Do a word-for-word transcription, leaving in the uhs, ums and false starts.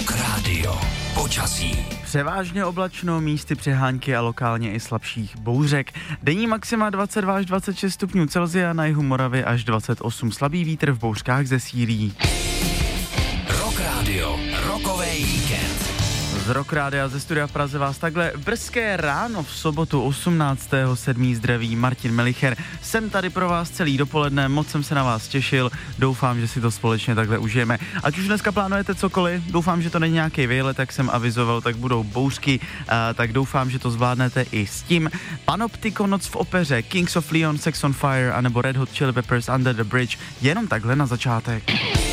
Rock Radio. Počasí. Převážně oblačno, místy přehánky a lokálně i slabších bouřek. Denní maxima dvacet dva až dvacet šest stupňů Celsia, na jihu Moravy až dvacet osm, slabý vítr, v bouřkách zesílí. Rock Radio. Rockovej víkend. Z Rock Rádia ze studia v Praze vás takhle brzké ráno v sobotu osmnáctého sedmého zdraví Martin Melicher. Jsem tady pro vás celý dopoledne, moc jsem se na vás těšil, doufám, že si to společně takhle užijeme. Ať už dneska plánujete cokoliv, doufám, že to není nějaký výlet, jak jsem avizoval, tak budou bouřky, tak doufám, že to zvládnete i s tím. Panoptiko, Noc v opeře, Kings of Leon, Sex on Fire anebo Red Hot Chili Peppers, Under the Bridge, jenom takhle na začátek.